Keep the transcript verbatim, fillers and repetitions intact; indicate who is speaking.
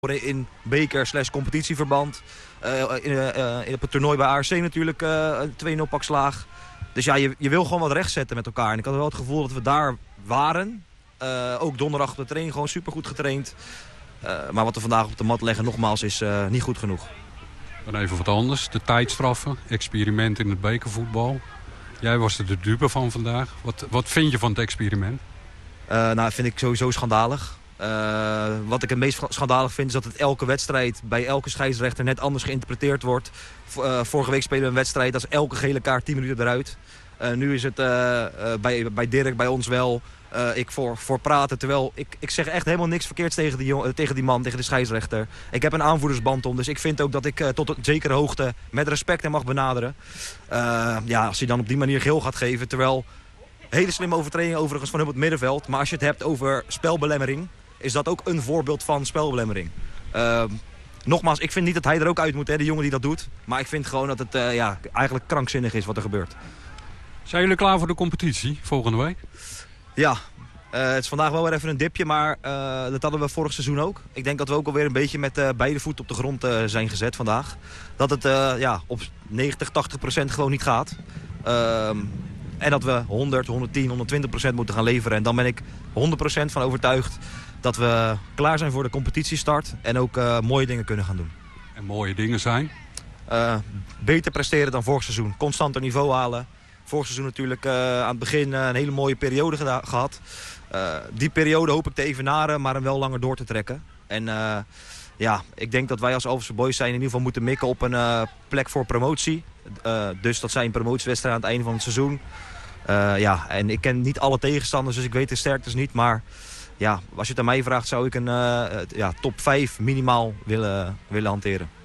Speaker 1: in beker slash competitieverband. Uh, in, uh, in op het toernooi bij A R C natuurlijk uh, een twee nul pak slaag. Dus ja, je, je wil gewoon wat rechtzetten met elkaar. En ik had wel het gevoel dat we daar waren. Uh, ook donderdag op de training gewoon supergoed getraind. Uh, maar wat we vandaag op de mat leggen, nogmaals, is uh, niet goed genoeg.
Speaker 2: Dan even wat anders. De tijdstraffen, experiment in het bekervoetbal. Jij was er de dupe van vandaag. Wat, wat vind je van het experiment?
Speaker 1: Uh, nou, vind ik sowieso schandalig. Uh, wat ik het meest schandalig vind is dat het elke wedstrijd bij elke scheidsrechter net anders geïnterpreteerd wordt. Uh, vorige week spelen we een wedstrijd, dat is elke gele kaart tien minuten eruit. Uh, nu is het uh, uh, bij, bij Dirk, bij ons wel, uh, ik voor, voor praten. Terwijl ik, ik zeg echt helemaal niks verkeerds tegen die, uh, tegen die man, tegen de scheidsrechter. Ik heb een aanvoerdersband om, dus ik vind ook dat ik uh, tot een zekere hoogte met respect hem mag benaderen. Uh, ja, als hij dan op die manier geel gaat geven, terwijl hele slimme overtredingen overigens van hem op het middenveld. Maar als je het hebt over spelbelemmering, is dat ook een voorbeeld van spelbelemmering. Uh, nogmaals, ik vind niet dat hij er ook uit moet, hè, de jongen die dat doet. Maar ik vind gewoon dat het uh, ja, eigenlijk krankzinnig is wat er gebeurt.
Speaker 2: Zijn jullie klaar voor de competitie volgende week?
Speaker 1: Ja, uh, het is vandaag wel weer even een dipje, maar uh, dat hadden we vorig seizoen ook. Ik denk dat we ook alweer een beetje met uh, beide voeten op de grond uh, zijn gezet vandaag. Dat het uh, ja, op negentig, tachtig procent gewoon niet gaat. Uh, en dat we honderd, honderdtien, honderdtwintig procent moeten gaan leveren. En dan ben ik honderd procent van overtuigd dat we klaar zijn voor de competitiestart en ook uh, mooie dingen kunnen gaan doen.
Speaker 2: En mooie dingen zijn?
Speaker 1: Uh, beter presteren dan vorig seizoen. Constanter niveau halen. Vorig seizoen natuurlijk uh, aan het begin uh, een hele mooie periode geda- gehad. Uh, die periode hoop ik te evenaren, maar hem wel langer door te trekken. En uh, ja, ik denk dat wij als Alphense Boys zijn in ieder geval moeten mikken op een uh, plek voor promotie. Uh, dus dat zijn promotiewedstrijden aan het einde van het seizoen. Uh, ja, en ik ken niet alle tegenstanders, dus ik weet de sterktes niet. Maar ja, als je het aan mij vraagt, zou ik een uh, ja, top vijf minimaal willen, willen hanteren.